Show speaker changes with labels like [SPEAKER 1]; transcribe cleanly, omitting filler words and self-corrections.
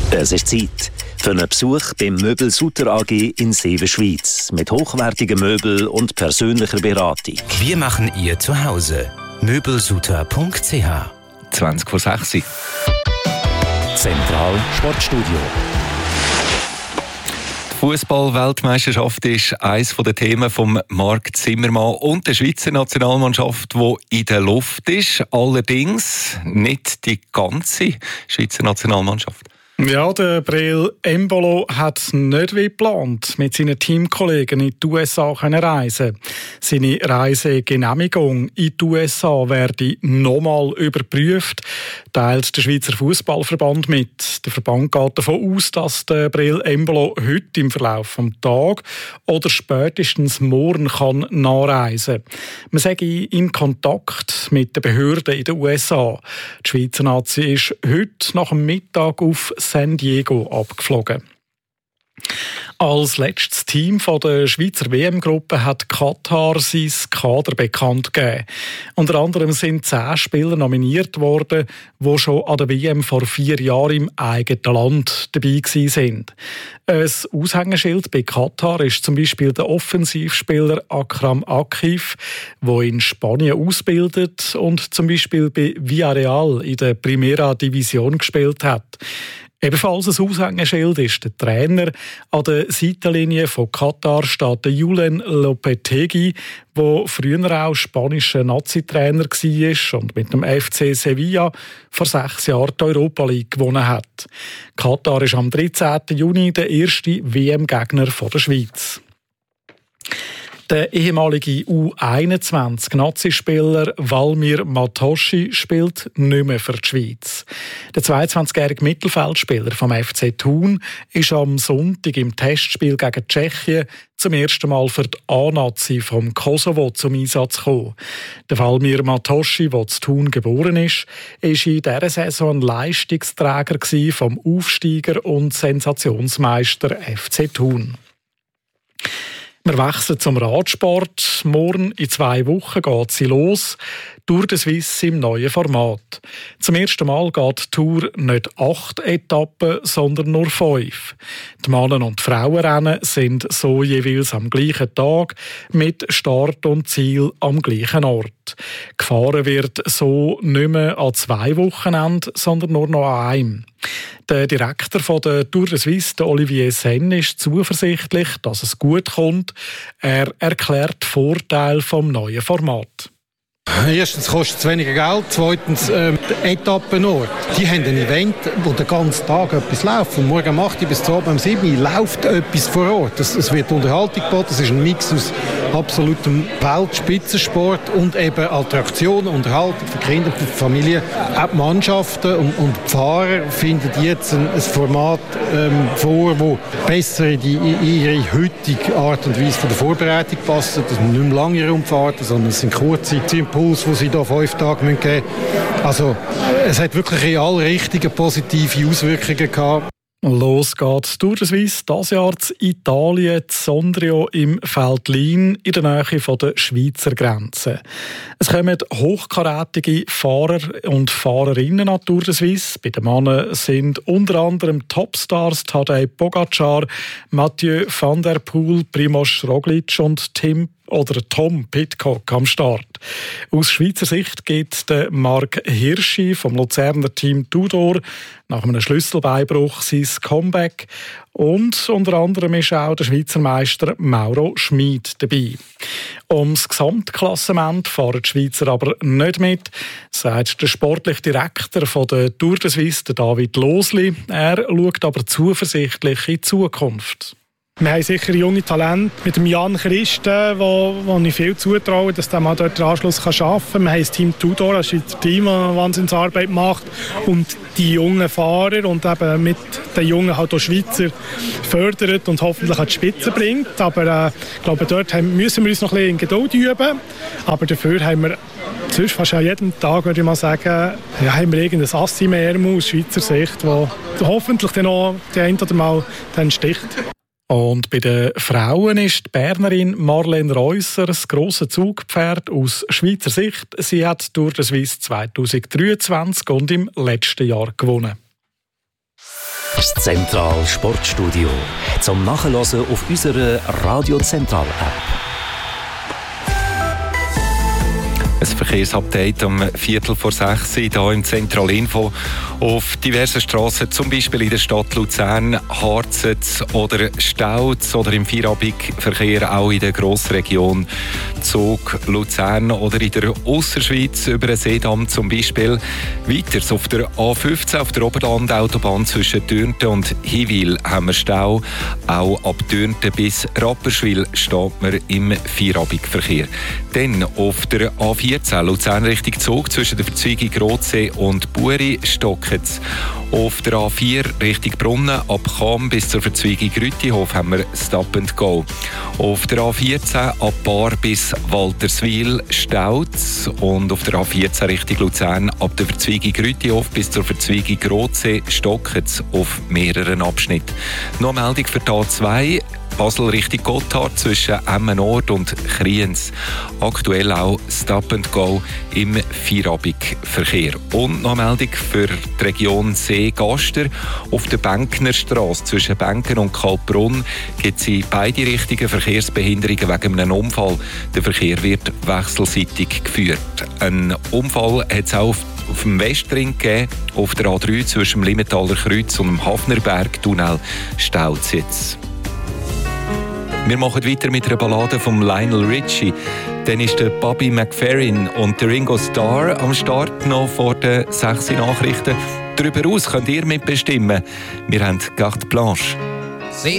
[SPEAKER 1] Es ist Zeit für einen Besuch beim Möbel Sutter AG in Seewen, Schweiz. Mit hochwertigen Möbeln und persönlicher Beratung.
[SPEAKER 2] Wir machen Ihr Zuhause. Möbelsutter.ch
[SPEAKER 3] 20:06.
[SPEAKER 1] Zentral Sportstudio.
[SPEAKER 3] Die Fußball-Weltmeisterschaft ist eines der Themen von Marc Zimmermann und der Schweizer Nationalmannschaft, die in der Luft ist. Allerdings nicht die ganze Schweizer Nationalmannschaft.
[SPEAKER 4] Ja, der Breel Embolo hat nicht wie geplant mit seinen Teamkollegen in die USA reisen. Seine Reisegenehmigung in die USA werde nochmal überprüft, teilt der Schweizer Fußballverband mit. Der Verband geht davon aus, dass der Breel Embolo heute im Verlauf des Tages oder spätestens morgen kann nachreisen. Man sage in Kontakt mit den Behörden in den USA. Die Schweizer Nazi ist heute nach dem Mittag auf San Diego abgeflogen. Als letztes Team der Schweizer WM-Gruppe hat Katar sein Kader bekannt gegeben. Unter anderem sind 10 Spieler nominiert worden, die schon an der WM vor 4 Jahren im eigenen Land dabei waren. Ein Aushängeschild bei Katar ist zum Beispiel der Offensivspieler Akram Akif, der in Spanien ausbildet und zum Beispiel bei Villarreal in der Primera Division gespielt hat. Ebenfalls ein Aushängeschild ist der Trainer. An der Seitenlinie von Katar steht der Julen Lopetegui, der früher auch spanischer Nazi-Trainer war und mit dem FC Sevilla vor 6 Jahren die Europa League gewonnen hat. Katar ist am 13. Juni der erste WM-Gegner der Schweiz. Der ehemalige U21-Nazispieler Valmir Matoschi spielt nicht mehr für die Schweiz. Der 22-jährige Mittelfeldspieler vom FC Thun ist am Sonntag im Testspiel gegen Tschechien zum ersten Mal für die A-Nazi vom Kosovo zum Einsatz gekommen. Der Valmir Matoschi, der in Thun geboren ist, war in dieser Saison ein Leistungsträger vom Aufsteiger und Sensationsmeister FC Thun. Wir wechseln zum Radsport. Morgen in 2 Wochen geht sie los. Tour de Suisse im neuen Format. Zum ersten Mal geht die Tour nicht 8 Etappen, sondern nur 5. Die Männer- und Frauenrennen sind so jeweils am gleichen Tag mit Start und Ziel am gleichen Ort. Gefahren wird so nicht mehr an 2 Wochenenden, sondern nur noch an einem. Der Direktor von der Tour de Suisse, Olivier Sen, ist zuversichtlich, dass es gut kommt. Er erklärt die Vorteile des neuen Formats.
[SPEAKER 5] Erstens kostet es weniger Geld, zweitens die Etappenort. Die haben ein Event, wo den ganzen Tag etwas läuft. Von morgen um 8 Uhr bis zu abends um 7 Uhr läuft etwas vor Ort. Es wird Unterhaltung geboten, es ist ein Mix aus absolutem Weltspitzensport und eben Attraktionen, Unterhaltung für Kinder, für Familien. Auch die Mannschaften und die Fahrer finden jetzt ein Format vor, das besser in ihre heutige Art und Weise von der Vorbereitung passt. Das sind nicht mehr lange Rundfahrten, sondern es sind kurze Impulse, die sie hier 5 Tage geben müssen. Also, es hat wirklich in alle Richtungen positive Auswirkungen gehabt.
[SPEAKER 4] Los geht's Tour de Suisse, dieses Jahr in Italien, Sondrio im Veltlin in der Nähe der Schweizer Grenze. Es kommen hochkarätige Fahrer und Fahrerinnen an Tour de Suisse. Bei den Männern sind unter anderem Topstars Tadej Pogacar, Mathieu van der Poel, Primož Roglič und Tom Pidcock am Start. Aus Schweizer Sicht geht der Marc Hirschi vom Luzerner Team Tudor nach einem Schlüsselbeinbruch sein Comeback. Und unter anderem ist auch der Schweizer Meister Mauro Schmid dabei. Ums Gesamtklassement fahren die Schweizer aber nicht mit, sagt der sportliche Direktor von der Tour de Suisse, David Losli. Er schaut aber zuversichtlich in die Zukunft.
[SPEAKER 6] Wir haben sicher junge Talente mit dem Jan Christen, wo ich viel zutraue, dass der mal dort den Anschluss schaffen kann. Wir haben das Team Tudor, das Schweizer Team, das eine Wahnsinnsarbeit macht. Und die jungen Fahrer und eben mit den Jungen halt auch Schweizer fördert und hoffentlich an die Spitze bringt. Aber ich glaube, dort müssen wir uns noch ein bisschen in Geduld üben. Aber dafür haben wir sonst fast an jedem Tag, würde ich mal sagen, haben wir irgendein Ass im Ärmel aus Schweizer Sicht, wo hoffentlich dann auch der ein oder mal dann sticht.
[SPEAKER 4] Und bei den Frauen ist die Bernerin Marlene Reusser das grosse Zugpferd aus Schweizer Sicht. Sie hat Tour de Suisse 2023 und im letzten Jahr gewonnen.
[SPEAKER 1] Das Zentral Sportstudio. Zum Nachhören auf unserer Radio Zentral App.
[SPEAKER 3] Ein Verkehrsupdate um 5:45 hier im Zentralinfo. Auf diversen Strassen, zum Beispiel in der Stadt Luzern, Harzet oder Stauz oder im Feierabendverkehr auch in der Grossregion Zug, Luzern oder in der Ausserschweiz über den Seedamm zum Beispiel. Weiters auf der A15 auf der Oberlandautobahn zwischen Dürnten und Hiwil haben wir Stau. Auch ab Dürnten bis Rapperswil steht man im Feierabendverkehr. Dann auf der A14 Luzern Richtung Zug zwischen der Verzweigung Rotsee und Buri stockt es. Auf der A4 Richtung Brunnen ab Cham bis zur Verzweigung Rütihof haben wir Stop and Go. Auf der A14 ab Bar bis Walterswil staut es. Und auf der A14 Richtung Luzern ab der Verzweigung Rütihof bis zur Verzweigung Rotsee stockt es auf mehreren Abschnitten. Noch eine Meldung für die A2. Basel Richtung Gotthard zwischen Emmen Nord und Kriens. Aktuell auch Stop and Go im Feierabendverkehr. Und noch eine Meldung für die Region See-Gaster. Auf der Benknerstrasse zwischen Benken und Kaltbrunn gibt es in beide Richtungen Verkehrsbehinderungen wegen einem Unfall. Der Verkehr wird wechselseitig geführt. Ein Unfall hat es auch auf dem Westring gegeben. Auf der A3 zwischen dem Limmentaler Kreuz und dem Hafnerberg-Tunnel staut es jetzt. Wir machen weiter mit einer Ballade von Lionel Richie. Dann ist der Bobby McFerrin und der Ringo Starr am Start noch vor den 6 Nachrichten. Darüber aus könnt ihr mitbestimmen. Wir haben Carte Blanche.